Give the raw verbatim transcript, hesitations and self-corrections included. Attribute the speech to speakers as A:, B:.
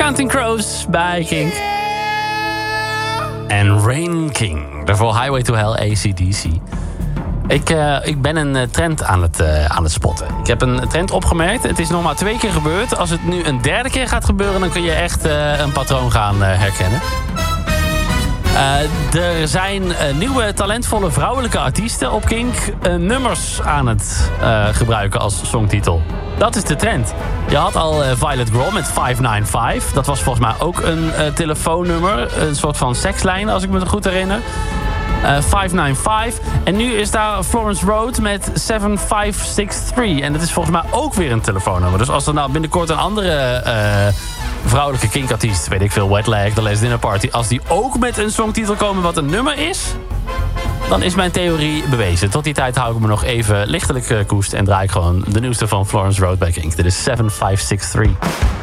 A: Counting Crows bij Kink. En Rain King. Daarvoor Highway to Hell, A C D C. Ik, uh, ik ben een uh, trend aan het, uh, aan het spotten. Ik heb een trend opgemerkt. Het is nog maar twee keer gebeurd. Als het nu een derde keer gaat gebeuren, dan kun je echt uh, een patroon gaan uh, herkennen. Uh, er zijn uh, nieuwe talentvolle vrouwelijke artiesten op Kink uh, nummers aan het uh, gebruiken als songtitel. Dat is de trend. Je had al uh, Violet Grohl met vijf negen vijf. Dat was volgens mij ook een uh, telefoonnummer. Een soort van sekslijn, als ik me goed herinner. Uh, vijf negen vijf. En nu is daar Florence Road met zeven vijf zes drie. En dat is volgens mij ook weer een telefoonnummer. Dus als er nou binnenkort een andere uh, vrouwelijke kinkartiest, weet ik veel, Wet Leg, The Last Dinner Party, als die ook met een songtitel komen wat een nummer is, dan is mijn theorie bewezen. Tot die tijd hou ik me nog even lichtelijk uh, koest en draai ik gewoon de nieuwste van Florence Road bij Kink. Dit is zeven vijf zes drie.